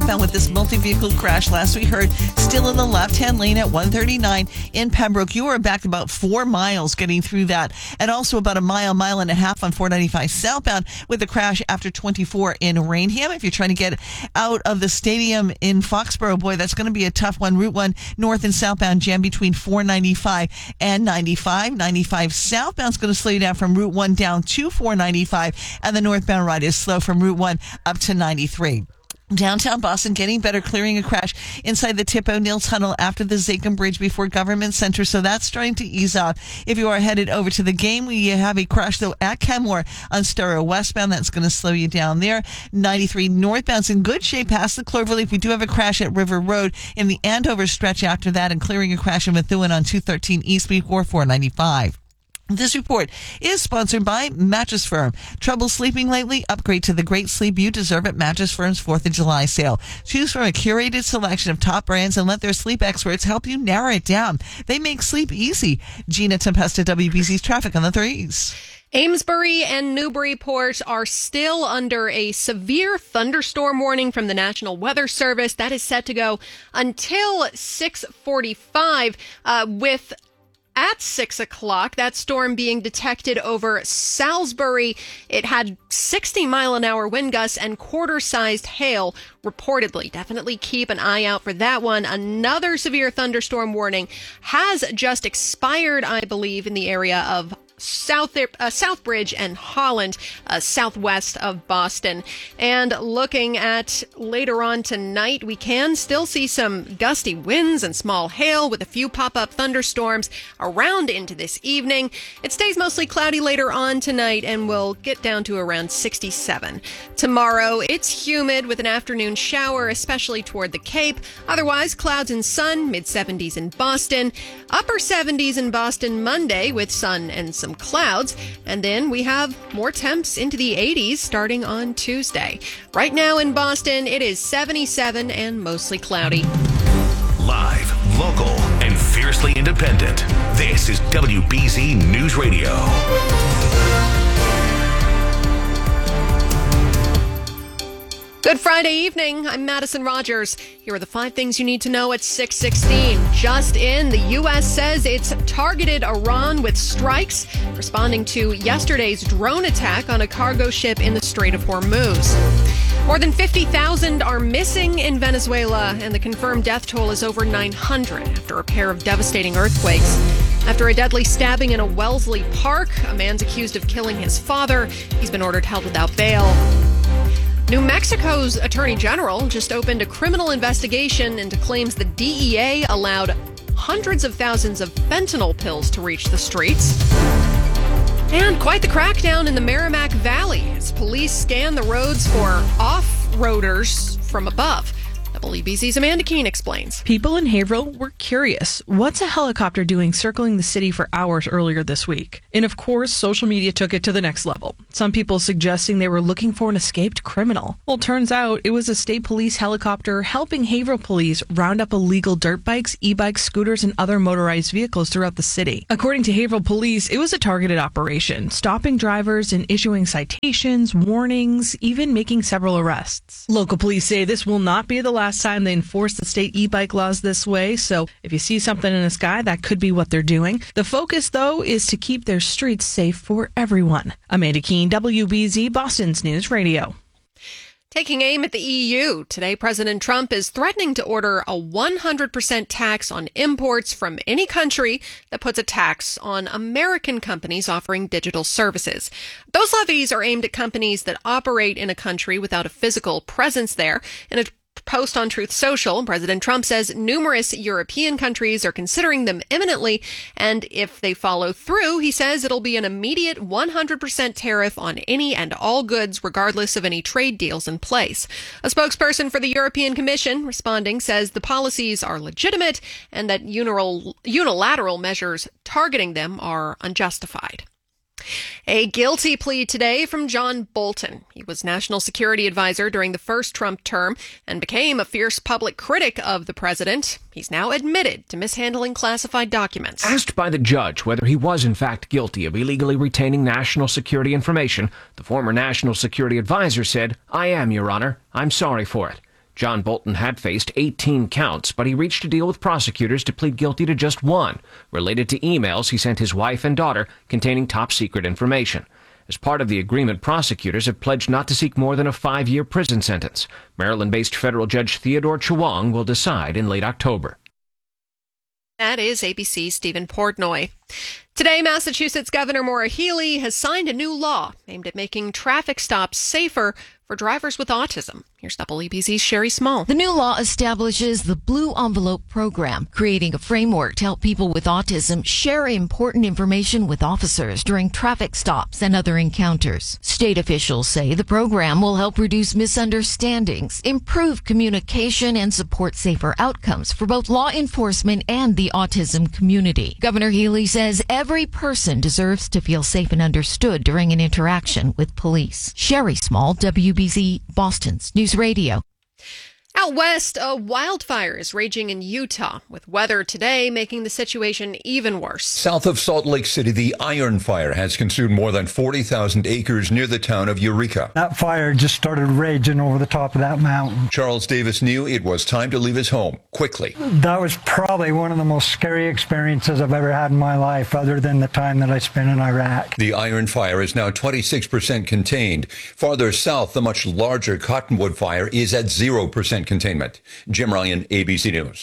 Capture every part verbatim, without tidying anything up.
southbound with this multi-vehicle crash. Last we heard, still in the left-hand lane at one thirty-nine in Pembroke. You are back about four miles getting through that. And also about a mile, mile and a half on four ninety-five southbound with the crash after twenty-four in Rainham. If you're trying to get out of the stadium in Foxborough, boy, that's going to be a tough one. Route one north and southbound jam between four ninety-five and ninety-five. ninety-five southbound is going to slow you down from Route one down to four ninety-five, and the northbound ride is slow from Route one up to ninety-three. Downtown Boston getting better, clearing a crash inside the Tip O'Neill Tunnel after the Zakim Bridge before Government Center, so that's starting to ease off. If you are headed over to the game, we have a crash, though, at Kenmore on Storrow westbound. That's going to slow you down there. ninety-three northbound's in good shape past the Cloverleaf. We do have a crash at River Road in the Andover stretch after that, and clearing a crash in Methuen on two thirteen East before four ninety-five. This report is sponsored by Mattress Firm. Trouble sleeping lately? Upgrade to the great sleep you deserve at Mattress Firm's fourth of July sale. Choose from a curated selection of top brands and let their sleep experts help you narrow it down. They make sleep easy. Gina Tempesta, W B C's traffic on the threes. Amesbury and Newburyport are still under a severe thunderstorm warning from the National Weather Service. That is set to go until six forty-five, uh, with at six o'clock, that storm being detected over Salisbury. It had sixty mile an hour wind gusts and quarter-sized hail, reportedly. Definitely keep an eye out for that one. Another severe thunderstorm warning has just expired, I believe, in the area of South uh, Southbridge and Holland, uh, southwest of Boston. And looking at later on tonight, we can still see some gusty winds and small hail with a few pop-up thunderstorms around into this evening. It stays mostly cloudy later on tonight and will get down to around sixty-seven. Tomorrow, it's humid with an afternoon shower, especially toward the Cape. Otherwise, clouds and sun, mid-seventies in Boston. Upper seventies in Boston Monday with sun and some clouds, and then we have more temps into the eighties starting on Tuesday. Right now in Boston, it is seventy-seven and mostly cloudy. Live, local, and fiercely independent. This is W B Z News Radio. Good Friday evening. I'm Madison Rogers. Here are the five things you need to know at six sixteen. Just in, the U S says it's targeted Iran with strikes, responding to yesterday's drone attack on a cargo ship in the Strait of Hormuz. More than fifty thousand are missing in Venezuela, and the confirmed death toll is over nine hundred after a pair of devastating earthquakes. After a deadly stabbing in a Wellesley park, a man's accused of killing his father. He's been ordered held without bail. New Mexico's Attorney General just opened a criminal investigation into claims the D E A allowed hundreds of thousands of fentanyl pills to reach the streets. And quite the crackdown in the Merrimack Valley as police scan the roads for off-roaders from above. W B C's Amanda Keene explains. People in Haverhill were curious. What's a helicopter doing circling the city for hours earlier this week? And of course, social media took it to the next level. Some people suggesting they were looking for an escaped criminal. Well, turns out it was a state police helicopter helping Haverhill police round up illegal dirt bikes, e-bikes, scooters, and other motorized vehicles throughout the city. According to Haverhill police, it was a targeted operation, stopping drivers and issuing citations, warnings, even making several arrests. Local police say this will not be the last time they enforce the state e-bike laws this way, so if you see something in the sky, that could be what they're doing. The focus, though, is to keep their streets safe for everyone. Amanda Keene, W B Z, Boston's News Radio. Taking aim at the E U, today President Trump is threatening to order a one hundred percent tax on imports from any country that puts a tax on American companies offering digital services. Those levies are aimed at companies that operate in a country without a physical presence there. In a post on Truth Social, President Trump says numerous European countries are considering them imminently, and if they follow through, he says it'll be an immediate one hundred percent tariff on any and all goods, regardless of any trade deals in place. A spokesperson for the European Commission, responding, says the policies are legitimate and that unilateral measures targeting them are unjustified. A guilty plea today from John Bolton. He was National Security Advisor during the first Trump term and became a fierce public critic of the president. He's now admitted to mishandling classified documents. Asked by the judge whether he was in fact guilty of illegally retaining national security information, the former National Security Advisor said, "I am, Your Honor. I'm sorry for it." John Bolton had faced eighteen counts, but he reached a deal with prosecutors to plead guilty to just one, related to emails he sent his wife and daughter containing top-secret information. As part of the agreement, prosecutors have pledged not to seek more than a five-year prison sentence. Maryland-based federal judge Theodore Chewang will decide in late October. That is A B C's Stephen Portnoy. Today, Massachusetts Governor Maura Healey has signed a new law aimed at making traffic stops safer for drivers with autism. Here's W B Z's Sherry Small. The new law establishes the Blue Envelope Program, creating a framework to help people with autism share important information with officers during traffic stops and other encounters. State officials say the program will help reduce misunderstandings, improve communication, and support safer outcomes for both law enforcement and the autism community. Governor Healey says every person deserves to feel safe and understood during an interaction with police. Sherry Small, W B Z, Boston's News Radio. Out west, a wildfire is raging in Utah, with weather today making the situation even worse. South of Salt Lake City, the Iron Fire has consumed more than forty thousand acres near the town of Eureka. That fire just started raging over the top of that mountain. Charles Davis knew it was time to leave his home quickly. That was probably one of the most scary experiences I've ever had in my life, other than the time that I spent in Iraq. The Iron Fire is now twenty-six percent contained. Farther south, the much larger Cottonwood Fire is at zero percent containment. Jim Ryan, A B C News.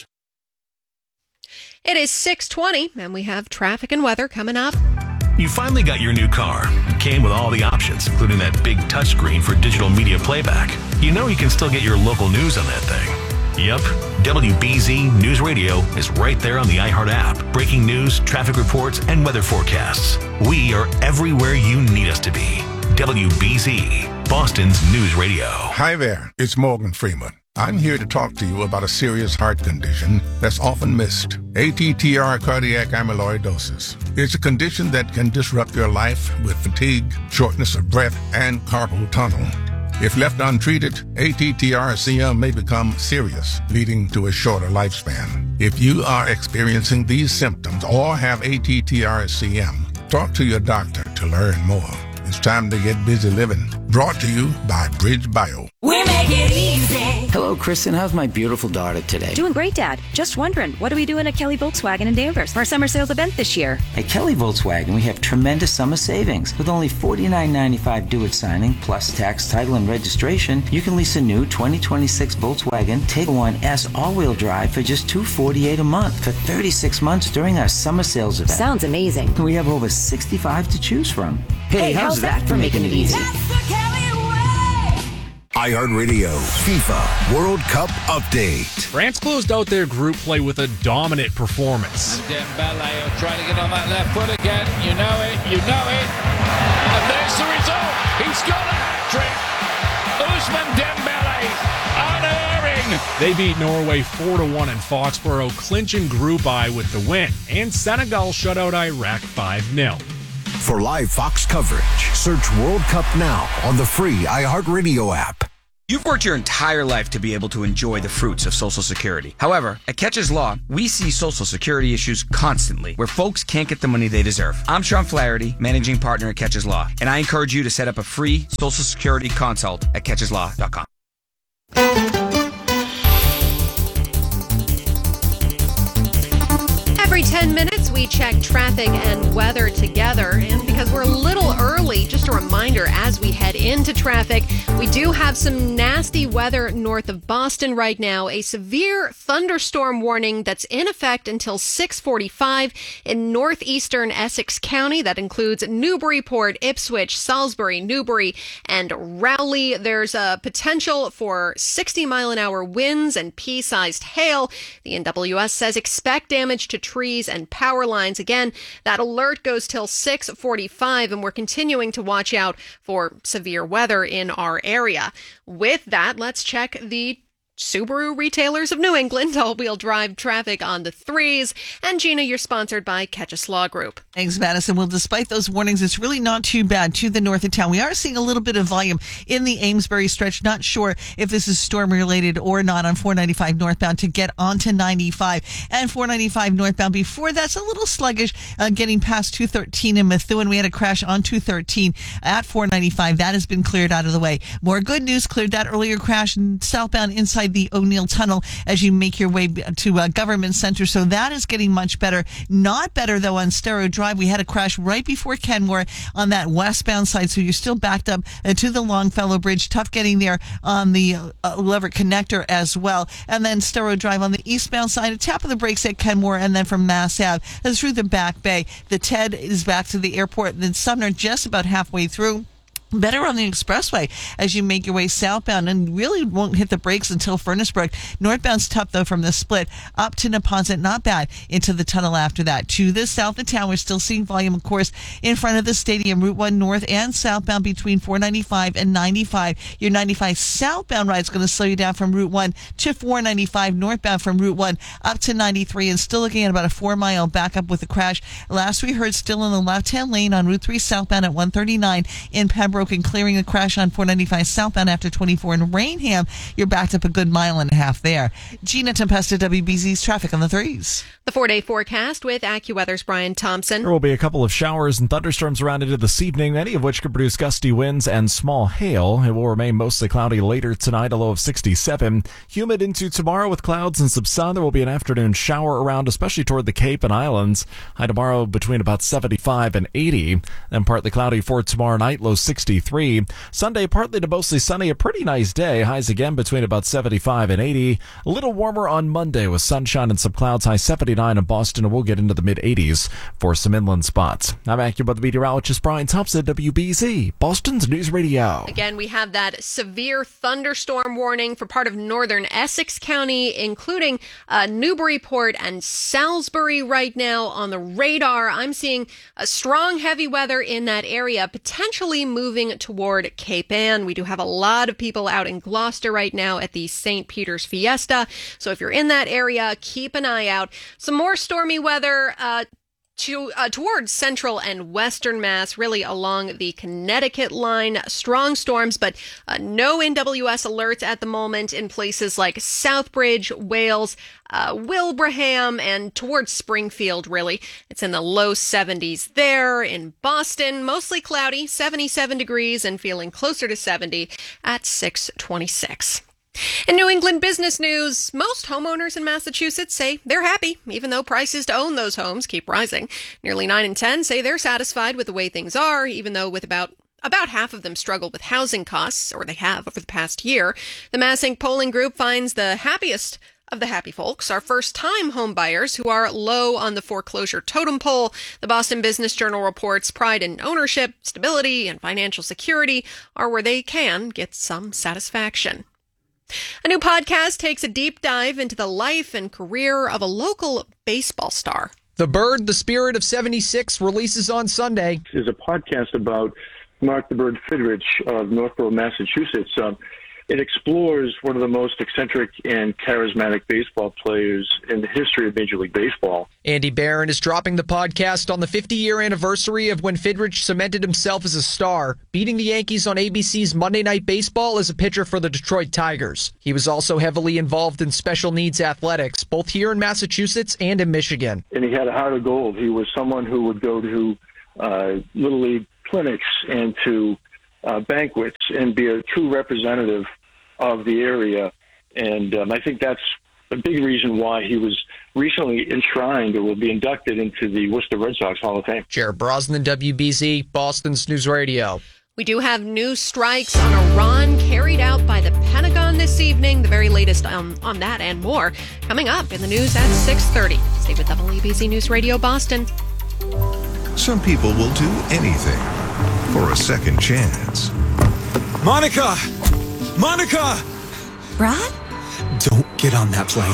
It is six twenty, and we have traffic and weather coming up. You finally got your new car. It came with all the options, including that big touchscreen for digital media playback. You know you can still get your local news on that thing. Yep, W B Z News Radio is right there on the iHeart app. Breaking news, traffic reports, and weather forecasts. We are everywhere you need us to be. W B Z, Boston's News Radio. Hi there, it's Morgan Freeman. I'm here to talk to you about a serious heart condition that's often missed. A T T R cardiac amyloidosis. It's a condition that can disrupt your life with fatigue, shortness of breath, and carpal tunnel. If left untreated, A T T R C M may become serious, leading to a shorter lifespan. If you are experiencing these symptoms or have A T T R C M, talk to your doctor to learn more. It's time to get busy living. Brought to you by Bridge Bio. We make it easy. Hello, Kristen. How's my beautiful daughter today? Doing great, Dad. Just wondering, what are we doing at Kelly Volkswagen in Danvers for our summer sales event this year? At Kelly Volkswagen, we have tremendous summer savings. With only forty-nine ninety-five due at signing, plus tax, title, and registration, you can lease a new twenty twenty-six Volkswagen Tiguan One S all-wheel drive for just two hundred forty-eight dollars a month for thirty-six months during our summer sales event. Sounds amazing. We have over sixty-five to choose from. Hey, hey how's, how's that, that for making it easy? iHeartRadio FIFA World Cup update. France closed out their group play with a dominant performance. Dembele trying to get on that left foot again. You know it, you know it. And there's the result. He's got a hat-trick. Ousmane Dembele, unerring. They beat Norway four to one in Foxborough, clinching Group I with the win. And Senegal shut out Iraq five nil. For live Fox coverage, search World Cup now on the free iHeartRadio app. You've worked your entire life to be able to enjoy the fruits of Social Security. However, at Catches Law, we see Social Security issues constantly where folks can't get the money they deserve. I'm Sean Flaherty, managing partner at Catches Law, and I encourage you to set up a free Social Security consult at catches law dot com. Every ten minutes, we check traffic and weather together. And because we're a little early, just a reminder as we head into traffic, we do have some nasty weather north of Boston right now. A severe thunderstorm warning that's in effect until six forty-five in northeastern Essex County. That includes Newburyport, Ipswich, Salisbury, Newbury, and Rowley. There's a potential for sixty mile an hour winds and pea-sized hail. The N W S says expect damage to trees and power lines. Again, that alert goes till six forty-five, and we're continuing to watch out for severe weather in our area. With that, let's check the Subaru Retailers of New England all-wheel drive traffic on the threes. And Gina, you're sponsored by Catches Law Group. Thanks, Madison. Well, despite those warnings, it's really not too bad to the north of town. We are seeing a little bit of volume in the Amesbury stretch. Not sure if this is storm-related or not on four ninety-five northbound to get onto ninety-five. And four ninety-five northbound before that's a little sluggish uh, getting past two thirteen in Methuen. We had a crash on two thirteen at four ninety-five. That has been cleared out of the way. More good news, cleared that earlier crash southbound inside inside the O'Neill Tunnel as you make your way to uh, Government Center. So that is getting much better. Not better, though, on Starrow Drive. We had a crash right before Kenmore on that westbound side, so you're still backed up uh, to the Longfellow Bridge. Tough getting there on the uh, Leverett Connector as well. And then Starrow Drive on the eastbound side, a tap of the brakes at Kenmore, and then from Mass Ave uh, through the Back Bay. The Ted is back to the airport, then Sumner just about halfway through. Better on the expressway as you make your way southbound, and really won't hit the brakes until Furnace Brook. Northbound's tough, though, from the split up to Neponset. Not bad into the tunnel after that. To the south of town, we're still seeing volume, of course, in front of the stadium. Route one north and southbound between four ninety-five and ninety-five. Your ninety-five southbound ride is going to slow you down from Route one to four ninety-five. Northbound from Route one up to ninety-three, and still looking at about a four-mile backup with a crash. Last we heard, still in the left-hand lane on Route three southbound at one thirty-nine in Pembroke, and clearing a crash on four ninety-five southbound after twenty-four in Rainham. You're backed up a good mile and a half there. Gina Tempesta, W B Z's traffic on the threes. The four-day forecast with AccuWeather's Brian Thompson. There will be a couple of showers and thunderstorms around into this evening, many of which could produce gusty winds and small hail. It will remain mostly cloudy later tonight, a low of sixty-seven. Humid into tomorrow with clouds and some sun. There will be an afternoon shower around, especially toward the Cape and Islands. High tomorrow between about seventy-five and eighty. Then partly cloudy for tomorrow night, low sixty-three. Sunday, partly to mostly sunny, a pretty nice day. Highs again between about seventy-five and eighty. A little warmer on Monday with sunshine and some clouds. High seventy-nine in Boston, and we'll get into the mid-eighties for some inland spots. I'm AccuWeather meteorologist Brian Thompson, W B Z, Boston's News Radio. Again, we have that severe thunderstorm warning for part of northern Essex County, including uh, Newburyport and Salisbury right now on the radar. I'm seeing a strong, heavy weather in that area, potentially moving toward Cape Ann. We do have a lot of people out in Gloucester right now at the Saint Peter's Fiesta. So if you're in that area, keep an eye out. Some more stormy weather uh, to uh, towards central and western Mass, really along the Connecticut line. Strong storms, but uh, no N W S alerts at the moment in places like Southbridge, Wales, uh, Wilbraham, and towards Springfield, really. It's in the low seventies there. In Boston, mostly cloudy, seventy-seven degrees, and feeling closer to seventy at six twenty-six. In New England business news, most homeowners in Massachusetts say they're happy, even though prices to own those homes keep rising. Nearly nine in ten say they're satisfied with the way things are, even though with about About half of them struggle with housing costs, or they have over the past year. The MassInc polling group finds the happiest of the happy folks are first-time home buyers who are low on the foreclosure totem pole. The Boston Business Journal reports pride in ownership, stability, and financial security are where they can get some satisfaction. A new podcast takes a deep dive into the life and career of a local baseball star. The Bird, the Spirit of seventy-six releases on Sunday. There's a podcast about Mark the Bird Fidrich of Northborough, Massachusetts. Um, it explores one of the most eccentric and charismatic baseball players in the history of Major League Baseball. Andy Barron is dropping the podcast on the fifty-year anniversary of when Fidrich cemented himself as a star, beating the Yankees on A B C's Monday Night Baseball as a pitcher for the Detroit Tigers. He was also heavily involved in special needs athletics, both here in Massachusetts and in Michigan. And he had a heart of gold. He was someone who would go to uh, Little League clinics and to uh, banquets and be a true representative of the area. And um, I think that's a big reason why he was recently enshrined or will be inducted into the Worcester Red Sox Hall of Fame. Jared Brosnan, W B Z, Boston's News Radio. We do have new strikes on Iran carried out by the Pentagon this evening. The very latest um, on that and more coming up in the news at six thirty. Stay with W B Z News Radio Boston. Some people will do anything for a second chance. Monica! Monica! Brad? Don't get on that plane.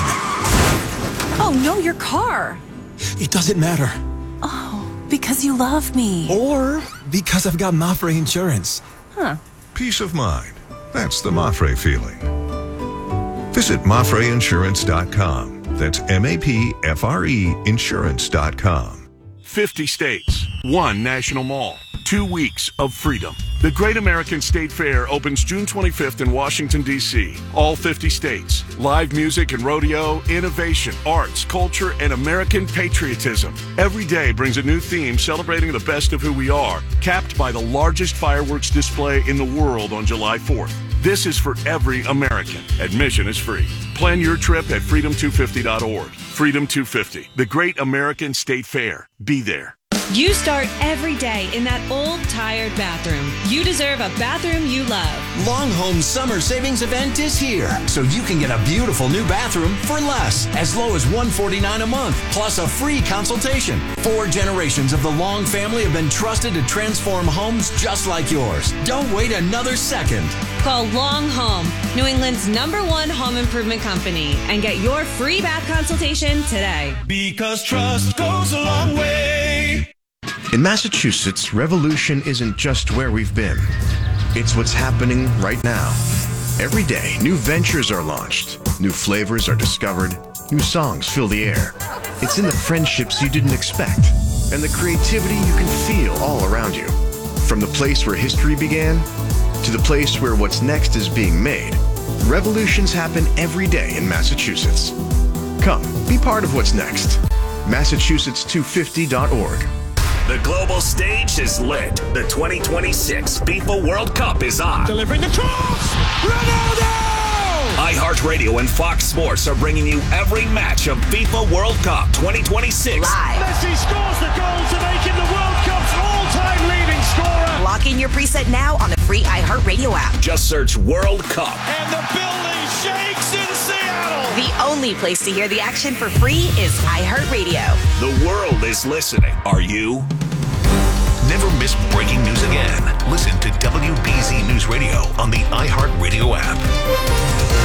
Oh, no, your car. It doesn't matter. Oh, because you love me. Or because I've got Mafre insurance. Huh. Peace of mind. That's the Mafre feeling. Visit Mafre Insurance dot com. That's M A P F R E Insurance dot com. fifty states, one national mall, two weeks of freedom. The Great American State Fair opens June twenty-fifth in Washington, D C All fifty states. Live music and rodeo, innovation, arts, culture, and American patriotism. Every day brings a new theme celebrating the best of who we are, capped by the largest fireworks display in the world on July fourth. This is for every American. Admission is free. Plan your trip at freedom two fifty dot org. Freedom two fifty, the Great American State Fair. Be there. You start every day in that old, tired bathroom. You deserve a bathroom you love. Long Home Summer Savings Event is here, so you can get a beautiful new bathroom for less, as low as one hundred forty-nine dollars a month, plus a free consultation. Four generations of the Long family have been trusted to transform homes just like yours. Don't wait another second. Call Long Home, New England's number one home improvement company, and get your free bath consultation today. Because trust goes a long way. In Massachusetts, revolution isn't just where we've been. It's what's happening right now. Every day, new ventures are launched, new flavors are discovered, new songs fill the air. It's in the friendships you didn't expect, and the creativity you can feel all around you. From the place where history began, to the place where what's next is being made, revolutions happen every day in Massachusetts. Come, be part of what's next. Massachusetts two fifty dot org. The global stage is lit. The twenty twenty-six FIFA World Cup is on. Delivering the cross! Ronaldo! iHeartRadio and Fox Sports are bringing you every match of FIFA World Cup twenty twenty-six. Live. Messi scores the goal to make him the World Cup's all-time leading scorer. Lock in your preset now on the free iHeartRadio app. Just search World Cup. And the building shakes in Seattle. The only place to hear the action for free is iHeartRadio. The world is listening. Are you? Never miss breaking news again. Listen to W B Z News Radio on the iHeartRadio app.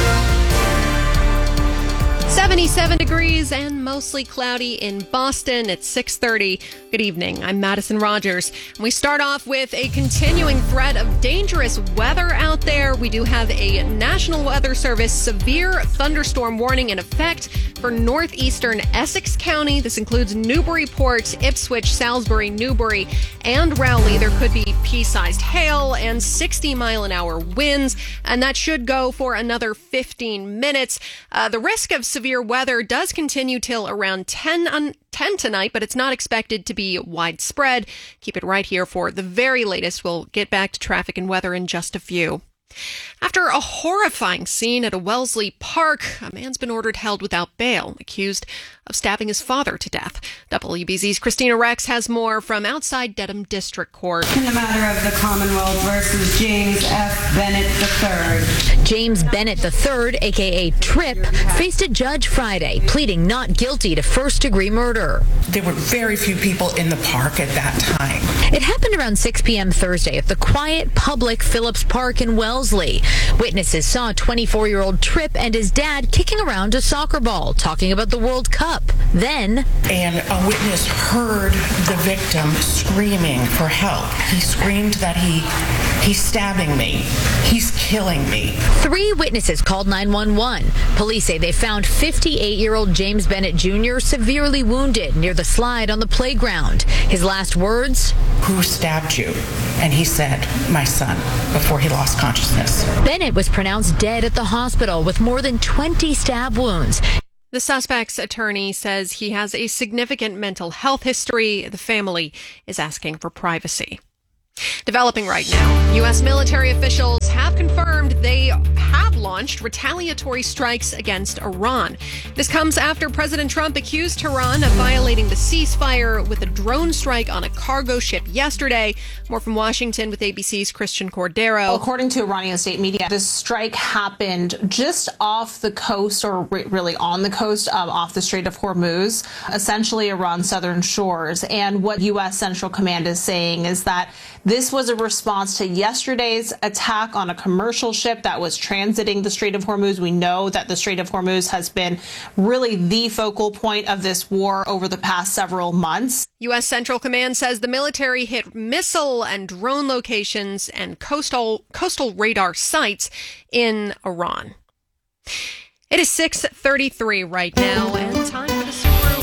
seventy-seven degrees and mostly cloudy in Boston at six thirty. Good evening. I'm Madison Rogers. And we start off with a continuing threat of dangerous weather out there. We do have a National Weather Service severe thunderstorm warning in effect for northeastern Essex County. This includes Newburyport, Ipswich, Salisbury, Newbury, and Rowley. There could be pea-sized hail and sixty mile an hour winds, and that should go for another fifteen minutes. Uh, the risk of severe weather does continue till around ten, on, ten tonight, but it's not expected to be widespread. Keep it right here for the very latest. We'll get back to traffic and weather in just a few. After a horrifying scene at a Wellesley park, a man's been ordered held without bail, accused of stabbing his father to death. W B Z's Christina Rex has more from outside Dedham District Court. In the matter of the Commonwealth versus James F. Bennett the third. James Bennett the third, a k a. Trip, faced a judge Friday, pleading not guilty to first-degree murder. There were very few people in the park at that time. It happened around six p.m. Thursday at the quiet, public Phillips Park in Wellesley. Witnesses saw twenty-four-year-old Tripp and his dad kicking around a soccer ball, talking about the World Cup. Then... And a witness heard the victim screaming for help. He screamed that he he's stabbing me. He's killing me. Three witnesses called nine one one. Police say they found fifty-eight-year-old James Bennett Junior severely wounded near the slide on the playground. His last words? Who stabbed you? And he said, my son, before he lost consciousness. Bennett was pronounced dead at the hospital with more than twenty stab wounds. The suspect's attorney says he has a significant mental health history. The family is asking for privacy. Developing right now, U S military officials have confirmed they have launched retaliatory strikes against Iran. This comes after President Trump accused Tehran of violating the ceasefire with a drone strike on a cargo ship yesterday. More from Washington with A B C's Christian Cordero. According to Iranian state media, this strike happened just off the coast, or re- really on the coast, um, off the Strait of Hormuz, essentially Iran's southern shores. And what U S Central Command is saying is that this was a response to yesterday's attack on a commercial ship that was transiting the Strait of Hormuz. We know that the Strait of Hormuz has been really the focal point of this war over the past several months. U S Central Command says the military hit missile and drone locations and coastal coastal radar sites in Iran. It is six thirty-three right now, and time for the Subaru Retailer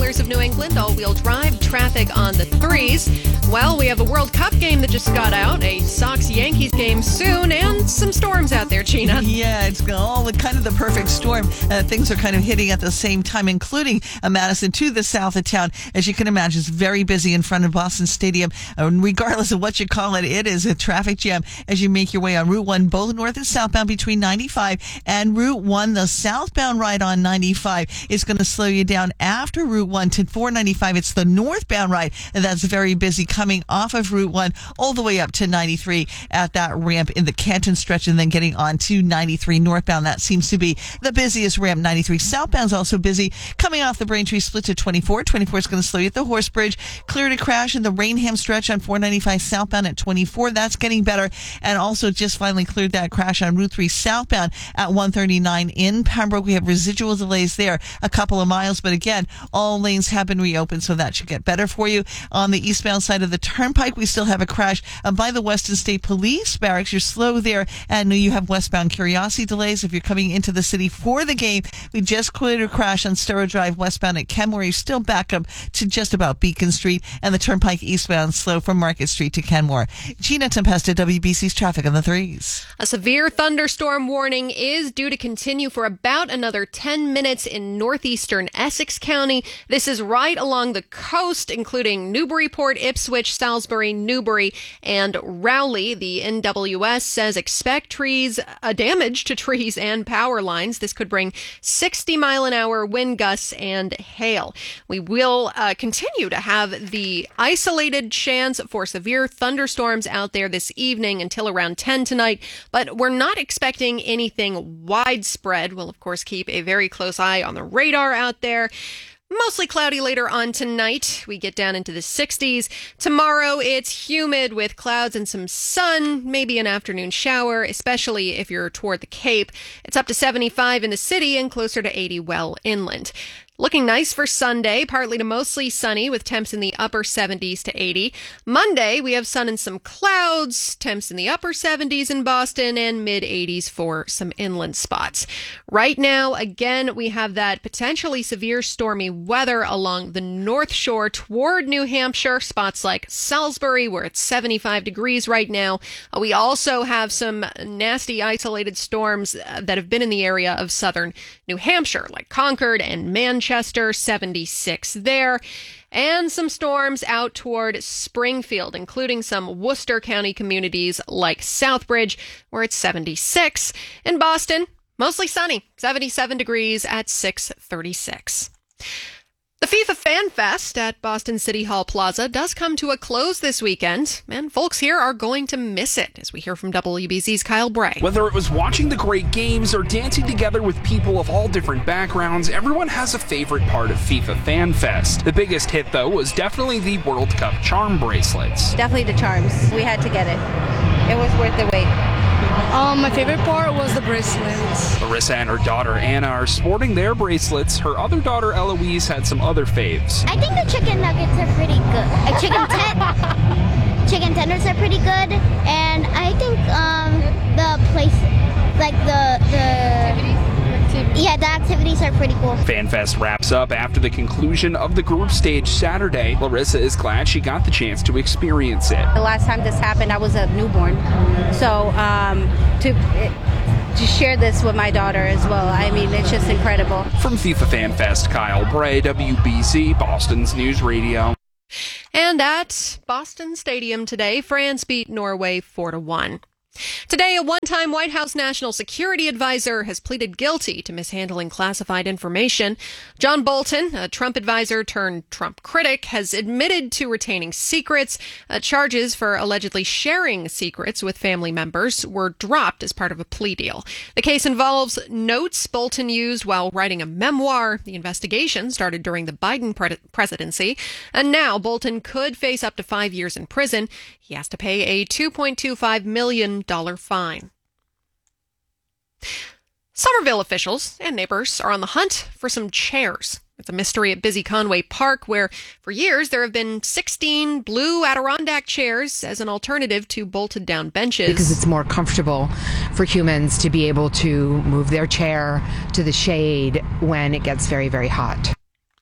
Steelers of New England, all-wheel drive traffic on the threes. Well, we have a World Cup game that just got out, a Sox-Yankees game soon, and some storms out there, Gina. Yeah, it's all the, kind of the perfect storm. Uh, things are kind of hitting at the same time, including uh, Madison to the south of town. As you can imagine, it's very busy in front of Boston Stadium. Uh, regardless of what you call it, it is a traffic jam as you make your way on Route one, both north and southbound between ninety-five and Route one. The southbound ride on ninety-five is going to slow you down after Route one to four ninety-five. It's the northbound ride, and that's very busy coming off of Route one all the way up to ninety-three at that ramp in the Canton stretch, and then getting on to ninety-three northbound. That seems to be the busiest ramp. ninety-three southbound is also busy coming off the Braintree split to twenty-four. twenty-four is going to slow you at the Horse Bridge. Clear to crash in the Rainham stretch on four ninety-five southbound at twenty-four. That's getting better. And also just finally cleared that crash on Route three southbound at one thirty-nine in Pembroke. We have residual delays there, a couple of miles, but again, all lanes have been reopened, so that should get better for you. On the eastbound side of the Turnpike, we still have a crash uh, by the Weston State Police Barracks. You're slow there, and you have westbound Curiosity delays. If you're coming into the city for the game, we just cleared a crash on Sparrow Drive westbound at Kenmore. You're still back up to just about Beacon Street, and the Turnpike eastbound slow from Market Street to Kenmore. Gina Tempesta, W B C's traffic on the threes. A severe thunderstorm warning is due to continue for about another ten minutes in northeastern Essex County. This is right along the coast, including Newburyport, Ipswich, Salisbury, Newbury, and Rowley. The N W S says expect trees, uh, damage to trees and power lines. This could bring sixty mile an hour wind gusts and hail. We will uh, continue to have the isolated chance for severe thunderstorms out there this evening until around ten tonight, but we're not expecting anything widespread. We'll, of course, keep a very close eye on the radar out there. Mostly cloudy later on tonight. We get down into the sixties. Tomorrow, it's humid with clouds and some sun, maybe an afternoon shower, especially if you're toward the Cape. It's up to seventy-five in the city and closer to eighty well inland. Looking nice for Sunday, partly to mostly sunny with temps in the upper seventies to eighty. Monday, we have sun and some clouds, temps in the upper seventies in Boston and mid eighties for some inland spots. Right now, again, we have that potentially severe stormy weather along the North Shore toward New Hampshire, spots like Salisbury, where it's seventy-five degrees right now. We also have some nasty isolated storms that have been in the area of southern New Hampshire, like Concord and Manchester. Chester, seventy-six there, and some storms out toward Springfield, including some Worcester County communities like Southbridge, where it's seventy-six. In Boston, mostly sunny, seventy-seven degrees at six thirty-six. The FIFA Fan Fest at Boston City Hall Plaza does come to a close this weekend, and folks here are going to miss it, as we hear from W B C's Kyle Bray. Whether it was watching the great games or dancing together with people of all different backgrounds, everyone has a favorite part of FIFA Fan Fest. The biggest hit, though, was definitely the World Cup charm bracelets. Definitely the charms. We had to get it. It was worth the wait. Um, my favorite part was the bracelets. Larissa and her daughter Anna are sporting their bracelets. Her other daughter Eloise had some other faves. I think the chicken nuggets are pretty good. Uh, chicken ten- chicken tenders are pretty good, and I think um the place, like the the. Yeah, the activities are pretty cool. FanFest wraps up after the conclusion of the group stage Saturday. Larissa is glad she got the chance to experience it. The last time this happened, I was a newborn. So um, to, to share this with my daughter as well, I mean, it's just incredible. From FIFA FanFest, Kyle Bray, W B C, Boston's News Radio. And at Boston Stadium today, France beat Norway four to one. Today, a one-time White House National Security Advisor has pleaded guilty to mishandling classified information. John Bolton, a Trump advisor turned Trump critic, has admitted to retaining secrets. Uh, charges for allegedly sharing secrets with family members were dropped as part of a plea deal. The case involves notes Bolton used while writing a memoir. The investigation started during the Biden pre- presidency, and now Bolton could face up to five years in prison. He has to pay a two point two five million dollars fine. Somerville officials and neighbors are on the hunt for some chairs. It's a mystery at busy Conway Park, where for years there have been sixteen blue Adirondack chairs as an alternative to bolted down benches. Because it's more comfortable for humans to be able to move their chair to the shade when it gets very, very hot.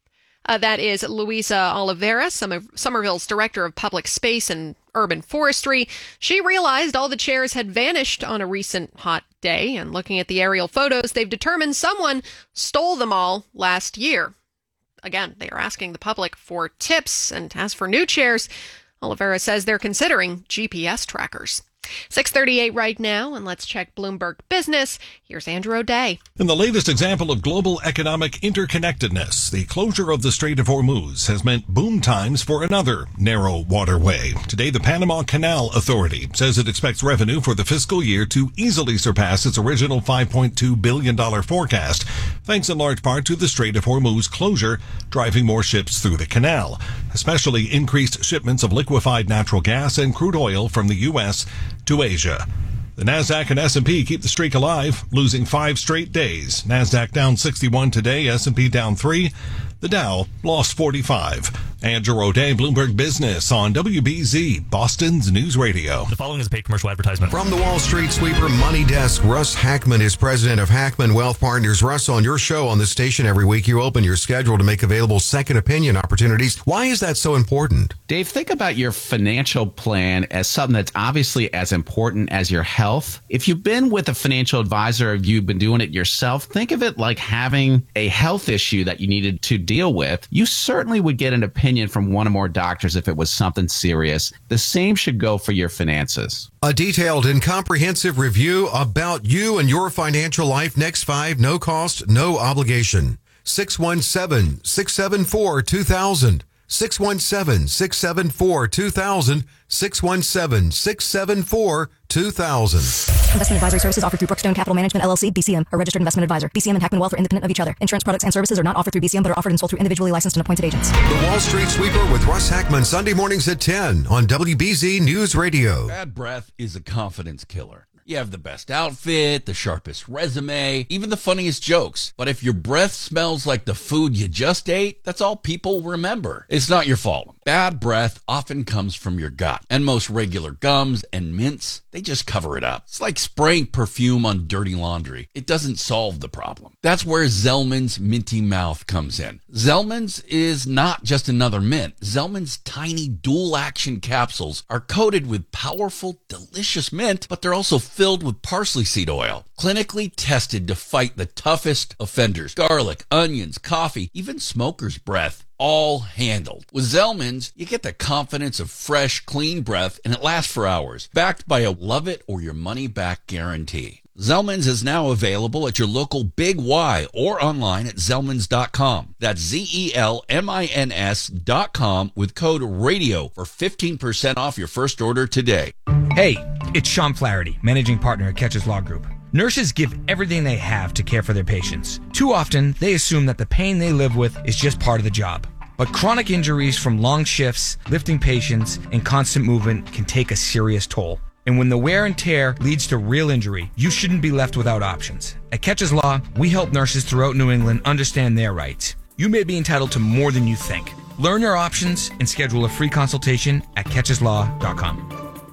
Uh, that is Luisa Oliveira, Summer- Somerville's Director of Public Space and Urban Forestry. She realized all the chairs had vanished on a recent hot day, and looking at the aerial photos, they've determined someone stole them all last year. Again, they are asking the public for tips, and as for new chairs, Oliveira says they're considering G P S trackers. six thirty-eight right now, and let's check Bloomberg Business. Here's Andrew O'Day. In the latest example of global economic interconnectedness, the closure of the Strait of Hormuz has meant boom times for another narrow waterway. Today, the Panama Canal Authority says it expects revenue for the fiscal year to easily surpass its original five point two billion dollars forecast, thanks in large part to the Strait of Hormuz closure, driving more ships through the canal, especially increased shipments of liquefied natural gas and crude oil from the U S to Asia. The Nasdaq and S and P keep the streak alive, losing five straight days. Nasdaq down sixty-one today, S and P down three. The Dow lost forty-five. Andrew O'Day, Bloomberg Business on W B Z, Boston's News Radio. The following is a paid commercial advertisement. From the Wall Street Sweeper Money Desk, Russ Hackman is president of Hackman Wealth Partners. Russ, on your show on this station every week, you open your schedule to make available second opinion opportunities. Why is that so important? Dave, think about your financial plan as something that's obviously as important as your health. If you've been with a financial advisor or you've been doing it yourself, think of it like having a health issue that you needed to deal with. You certainly would get an opinion from one or more doctors if it was something serious. The same should go for your finances. A detailed and comprehensive review about you and your financial life. Next five, no cost, no obligation. six one seven, six seven four, two thousand. six one seven, six seven four, two thousand. six one seven, six seven four, two thousand. Investment advisory services offered through Brookstone Capital Management, L L C, B C M, a registered investment advisor. B C M and Hackman Wealth are independent of each other. Insurance products and services are not offered through B C M, but are offered and sold through individually licensed and appointed agents. The Wall Street Sweeper with Russ Hackman, Sunday mornings at ten on W B Z News Radio. Bad breath is a confidence killer. You have the best outfit, the sharpest resume, even the funniest jokes. But if your breath smells like the food you just ate, that's all people remember. It's not your fault. Bad breath often comes from your gut. And most regular gums and mints, they just cover it up. It's like spraying perfume on dirty laundry. It doesn't solve the problem. That's where Zellman's Minty Mouth comes in. Zellman's is not just another mint. Zellman's tiny dual-action capsules are coated with powerful, delicious mint, but they're also filled with parsley seed oil, clinically tested to fight the toughest offenders. Garlic, onions, coffee, even smoker's breath, all handled. With Zellman's, you get the confidence of fresh, clean breath, and it lasts for hours, backed by a love it or your money back guarantee. Zellman's is now available at your local Big Y or online at Zellmans dot com. That's Z E L M I N S dot com with code RADIO for fifteen percent off your first order today. Hey, it's Sean Flaherty, managing partner at Catches Law Group. Nurses give everything they have to care for their patients. Too often, they assume that the pain they live with is just part of the job. But chronic injuries from long shifts, lifting patients, and constant movement can take a serious toll. And when the wear and tear leads to real injury, you shouldn't be left without options. At Catches Law, we help nurses throughout New England understand their rights. You may be entitled to more than you think. Learn your options and schedule a free consultation at catches law dot com.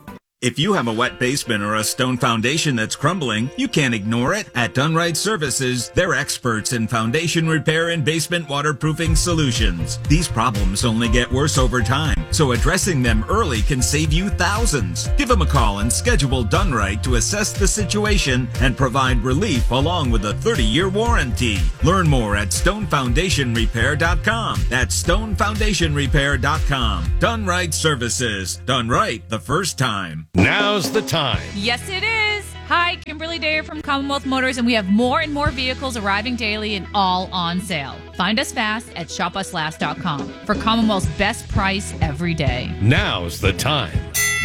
If you have a wet basement or a stone foundation that's crumbling, you can't ignore it. At Dunright Services, they're experts in foundation repair and basement waterproofing solutions. These problems only get worse over time, so addressing them early can save you thousands. Give them a call and schedule Dunright to assess the situation and provide relief along with a thirty-year warranty. Learn more at stone foundation repair dot com. That's stone foundation repair dot com. Dunright Services. Done right the first time. Now's the time. Yes, it is. Hi, Kimberly Dyer from Commonwealth Motors, and we have more and more vehicles arriving daily and all on sale. Find us fast at shop us last dot com for Commonwealth's best price every day. Now's the time.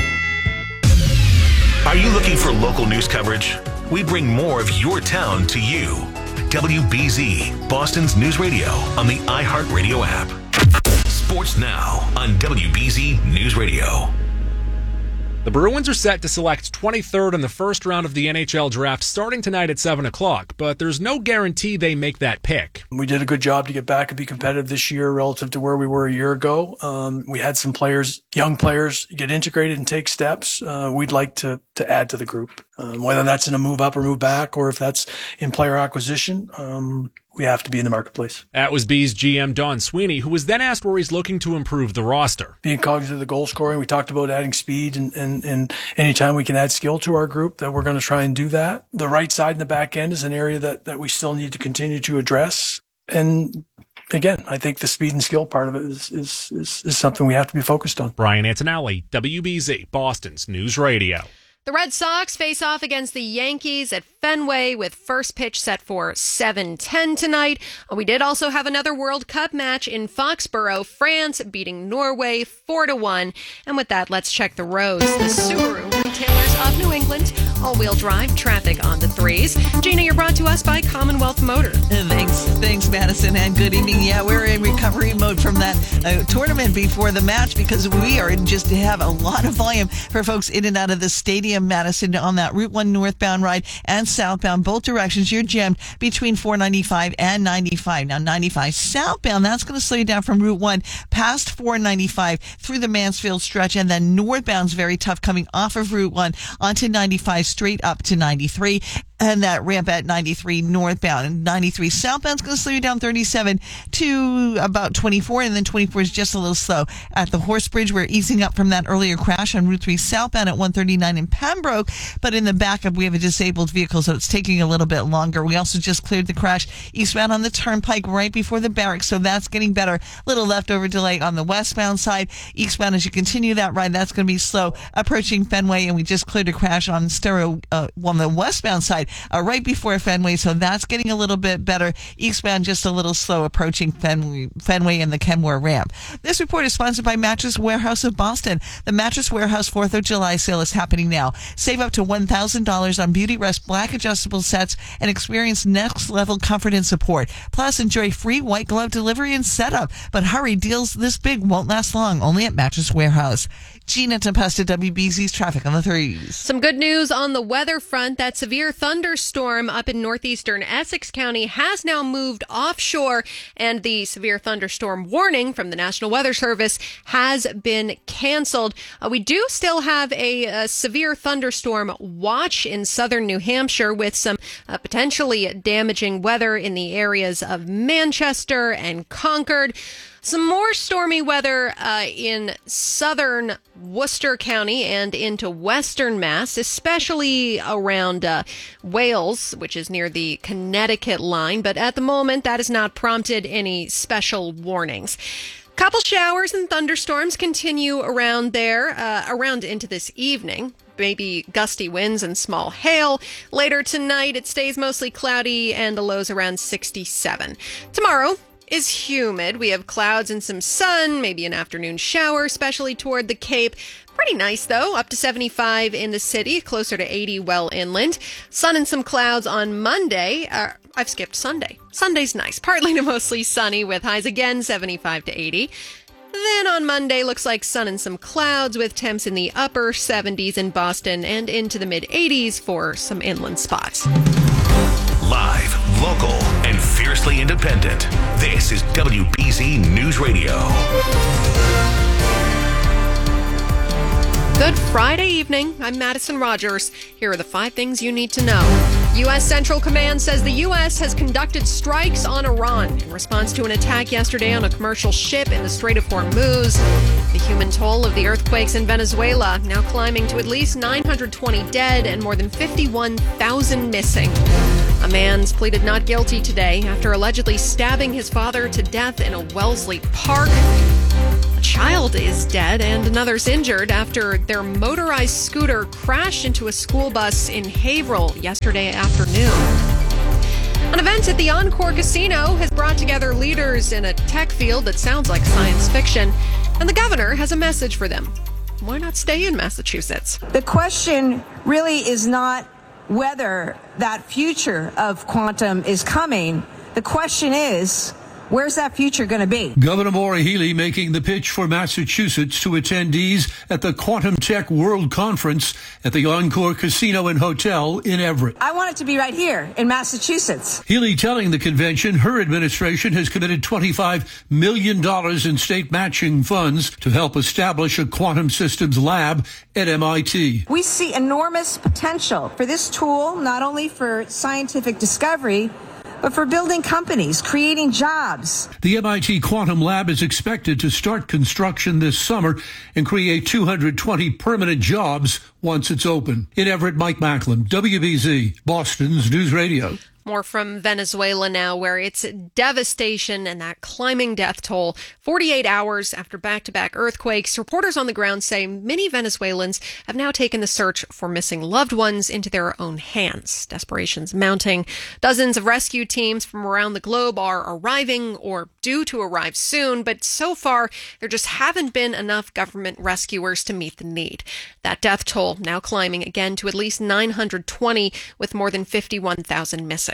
Are you looking for local news coverage? We bring more of your town to you. W B Z, Boston's News Radio on the iHeartRadio app. Sports now on W B Z News Radio. The Bruins are set to select twenty-third in the first round of the N H L draft starting tonight at seven o'clock, but there's no guarantee they make that pick. We did a good job to get back and be competitive this year relative to where we were a year ago. Um, we had some players, young players, get integrated and take steps. Uh, we'd like to to add to the group. Um, whether that's in a move up or move back, or if that's in player acquisition, um, we have to be in the marketplace. That was B's G M Don Sweeney, who was then asked where he's looking to improve the roster. Being cognizant of the goal scoring, we talked about adding speed, and, and, and anytime we can add skill to our group, that we're going to try and do that. The right side and the back end is an area that, that we still need to continue to address. And again, I think the speed and skill part of it is, is, is, is something we have to be focused on. Brian Antonelli, W B Z, Boston's News Radio. The Red Sox face off against the Yankees at Fenway with first pitch set for seven ten tonight. We did also have another World Cup match in Foxborough, France, beating Norway four to one. And with that, let's check the roads. The Subaru retailers of New England, all-wheel drive, traffic on the threes. Gina, you're brought to us by Commonwealth Motor. Thanks, thanks, Madison, and good evening. Yeah, we're in recovery mode from that uh, tournament before the match because we are just to have a lot of volume for folks in and out of the stadium, Madison, on that Route one northbound ride and southbound, both directions. You're jammed between four ninety-five and ninety-five. Now, ninety-five southbound, that's going to slow you down from Route one past four ninety-five through the Mansfield stretch, and then northbound's very tough coming off of Route one onto ninety-five straight up to ninety-three. And that ramp at ninety-three northbound and ninety-three southbound is going to slow you down thirty-seven to about twenty-four, and then twenty-four is just a little slow at the Horse Bridge. We're easing up from that earlier crash on Route three southbound at one thirty-nine in Pembroke, but in the backup we have a disabled vehicle, so it's taking a little bit longer. We also just cleared the crash eastbound on the Turnpike right before the barracks, so that's getting better. Little leftover delay on the westbound side. Eastbound, as you continue that ride, that's going to be slow approaching Fenway, and we just cleared a crash on Stereo uh, on the westbound side Uh, right before Fenway, so that's getting a little bit better. Eastbound just a little slow approaching Fenway, Fenway and the Kenmore ramp. This report is sponsored by Mattress Warehouse of Boston. The Mattress Warehouse fourth of July sale is happening now. Save up to one thousand dollars on Beauty Rest Black adjustable sets and experience next level comfort and support. Plus, enjoy free white glove delivery and setup. But hurry, deals this big won't last long, only at Mattress Warehouse. Gina Tempesta, W B Z's traffic on the threes. Some good news on the weather front. That severe thunderstorm up in northeastern Essex County has now moved offshore, and the severe thunderstorm warning from the National Weather Service has been canceled. Uh, we do still have a, a severe thunderstorm watch in southern New Hampshire with some uh, potentially damaging weather in the areas of Manchester and Concord. Some more stormy weather uh, in southern Worcester County and into western Mass, especially around uh, Wales, which is near the Connecticut line. But at the moment, that has not prompted any special warnings. Couple showers and thunderstorms continue around there, uh, around into this evening. Maybe gusty winds and small hail. Later tonight, it stays mostly cloudy and the lows around sixty-seven. Tomorrow is humid. We have clouds and some sun, maybe an afternoon shower, especially toward the Cape. Pretty nice, though, up to seventy-five in the city, closer to eighty well inland. Sun and some clouds on Monday. Uh, I've skipped Sunday. Sunday's nice, partly to mostly sunny with highs again seventy-five to eighty. Then on Monday, looks like sun and some clouds with temps in the upper seventies in Boston and into the mid-eighties for some inland spots. Live, local, and fiercely independent. This is W B Z News Radio. Good Friday evening. I'm Madison Rogers. Here are the five things you need to know. U S Central Command says the U S has conducted strikes on Iran in response to an attack yesterday on a commercial ship in the Strait of Hormuz. The human toll of the earthquakes in Venezuela now climbing to at least nine hundred twenty dead and more than fifty-one thousand missing. A man's pleaded not guilty today after allegedly stabbing his father to death in a Wellesley park. A child is dead and another's injured after their motorized scooter crashed into a school bus in Haverhill yesterday afternoon. An event at the Encore Casino has brought together leaders in a tech field that sounds like science fiction, and the governor has a message for them. Why not stay in Massachusetts? The question really is not whether that future of quantum is coming. The question is, where's that future going to be? Governor Maura Healey making the pitch for Massachusetts to attendees at the Quantum Tech World Conference at the Encore Casino and Hotel in Everett. I want it to be right here in Massachusetts. Healey telling the convention her administration has committed twenty-five million dollars in state matching funds to help establish a quantum systems lab at M I T. We see enormous potential for this tool, not only for scientific discovery, but for building companies, creating jobs. The M I T Quantum Lab is expected to start construction this summer and create two hundred twenty permanent jobs once it's open. In Everett, Mike Macklin, W B Z, Boston's News Radio. More from Venezuela now, where it's devastation and that climbing death toll. forty-eight hours after back-to-back earthquakes, reporters on the ground say many Venezuelans have now taken the search for missing loved ones into their own hands. Desperation's mounting. Dozens of rescue teams from around the globe are arriving or due to arrive soon, but so far there just haven't been enough government rescuers to meet the need. That death toll now climbing again to at least nine hundred twenty, with more than fifty-one thousand missing.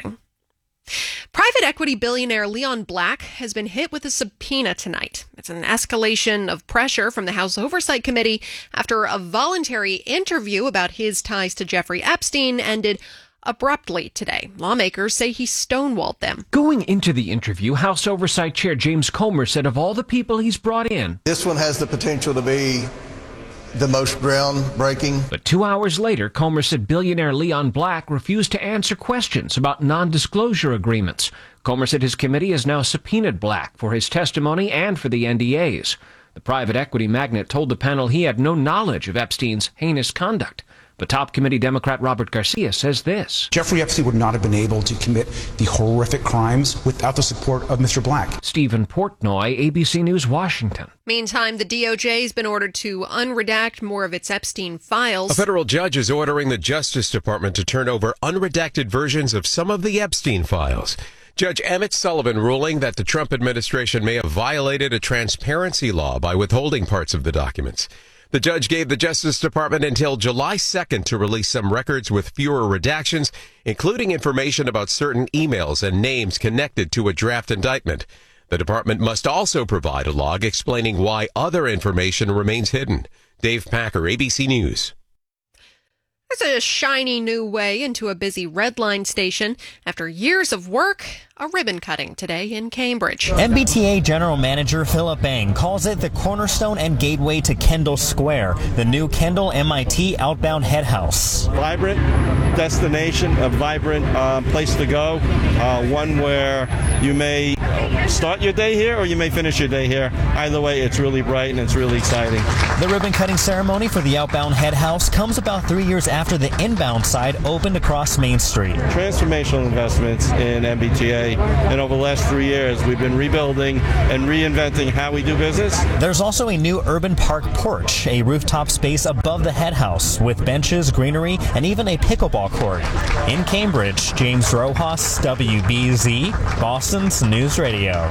Private equity billionaire Leon Black has been hit with a subpoena tonight. It's an escalation of pressure from the House Oversight Committee after a voluntary interview about his ties to Jeffrey Epstein ended abruptly today. Lawmakers say he stonewalled them. Going into the interview, House Oversight Chair James Comer said of all the people he's brought in, this one has the potential to be the most groundbreaking. But two hours later, Comer said billionaire Leon Black refused to answer questions about non-disclosure agreements. Comer said his committee has now subpoenaed Black for his testimony and for the N D As. The private equity magnate told the panel he had no knowledge of Epstein's heinous conduct. But top committee Democrat Robert Garcia says this. Jeffrey Epstein would not have been able to commit the horrific crimes without the support of Mister Black. Stephen Portnoy, A B C News, Washington. Meantime, the D O J has been ordered to unredact more of its Epstein files. A federal judge is ordering the Justice Department to turn over unredacted versions of some of the Epstein files. Judge Emmett Sullivan ruling that the Trump administration may have violated a transparency law by withholding parts of the documents. The judge gave the Justice Department until July second to release some records with fewer redactions, including information about certain emails and names connected to a draft indictment. The department must also provide a log explaining why other information remains hidden. Dave Packer, A B C News. There's a shiny new way into a busy Red Line station. After years of work, a ribbon cutting today in Cambridge. M B T A General Manager Philip Bang calls it the cornerstone and gateway to Kendall Square, the new Kendall M I T outbound head house. Vibrant destination, a vibrant uh, place to go, uh, one where you may start your day here or you may finish your day here. Either way, it's really bright and it's really exciting. The ribbon cutting ceremony for the outbound head house comes about three years after the inbound side opened across Main Street. Transformational investments in M B T A. And over the last three years, we've been rebuilding and reinventing how we do business. There's also a new urban park porch, a rooftop space above the head house with benches, greenery, and even a pickleball court. In Cambridge, James Rojas, W B Z, Boston's News Radio.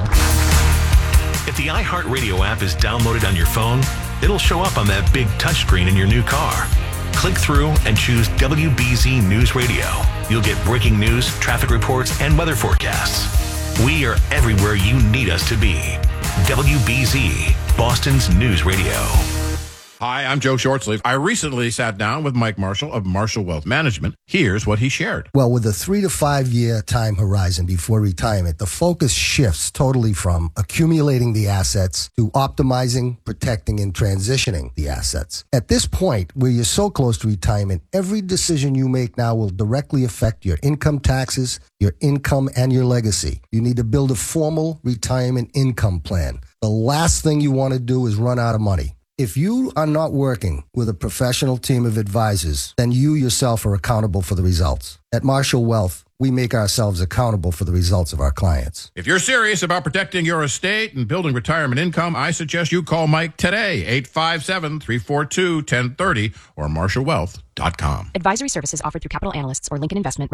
If the iHeartRadio app is downloaded on your phone, it'll show up on that big touchscreen in your new car. Click through and choose W B Z News Radio. You'll get breaking news, traffic reports, and weather forecasts. We are everywhere you need us to be. W B Z, Boston's News Radio. Hi, I'm Joe Shortsleeve. I recently sat down with Mike Marshall of Marshall Wealth Management. Here's what he shared. Well, with a three to five year time horizon before retirement, the focus shifts totally from accumulating the assets to optimizing, protecting, and transitioning the assets. At this point, where you're so close to retirement, every decision you make now will directly affect your income taxes, your income, and your legacy. You need to build a formal retirement income plan. The last thing you want to do is run out of money. If you are not working with a professional team of advisors, then you yourself are accountable for the results. At Marshall Wealth, we make ourselves accountable for the results of our clients. If you're serious about protecting your estate and building retirement income, I suggest you call Mike today, eight five seven, three four two, one zero three zero or marshall wealth dot com. Advisory services offered through Capital Analysts or Lincoln Investment.